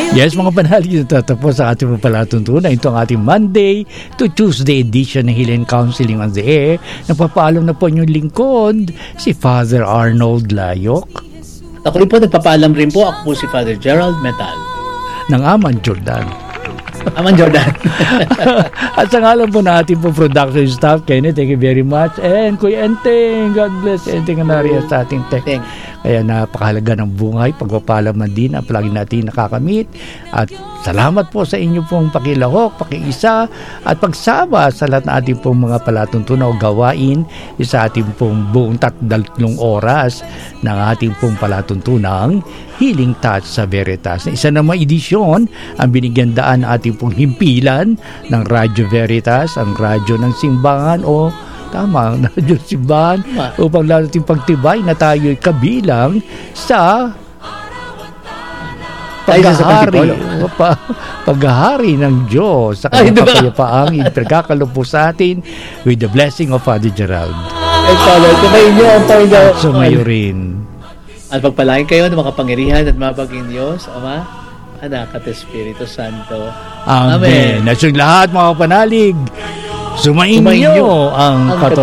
Yes, mga panalig, tatapos ang ating palatuntunan. Ito ang ating Monday to Tuesday edition ng Healing Counseling on the Air. Nagpapaalam na po inyong lingkod, si Father Arnold Layok. Ako rin po, nagpapaalam rin po. Ako po si Father Gerald Metal. Ng Aman Jordan. Aman Jordan. At sa ngalan po na ating po production staff, Kenneth, thank you very much. And Kuya Enteng, God bless Enteng ang nariyan sa ating tech. Kaya napakahalaga ng buhay, pagpapalaman din ang palagi natin nakakamit. At salamat po sa inyo pong pakilahok, pakiisa, at pagsama sa lahat ng ating pong mga palatuntunan o gawain sa ating pong buong 3 oras ng ating pong palatuntunang Healing Touch sa Veritas. Isa namang edisyon ang binigyan daan ating pong himpilan ng Radyo Veritas, ang radyo ng simbahan o tama, ang radyo ng simbahan upang lalo natin pagtibay na tayo'y kabilang sa paghahari ng Diyos sa kanyang kapayapaang ipagkakalupo sa atin with the blessing of Father Gerald. Sumayin niyo ang Panginoon. Sumayo rin. At pagpalain kayo ng mga pangyarihan at mabaging Diyos, Ama, Anak at Espiritu Santo. Amen. At yung lahat mga panalig, sumainyo ang